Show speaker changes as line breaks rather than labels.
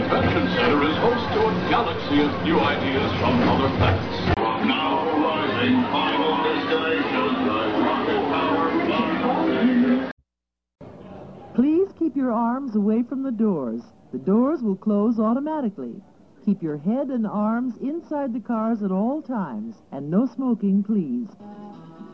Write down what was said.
Convention Center is host to a galaxy of new ideas from other planets. Now arriving, final destination, the rocket power.
Please keep your arms away from the doors. The doors will close automatically. Keep your head and arms inside the cars at all times, and no smoking, please.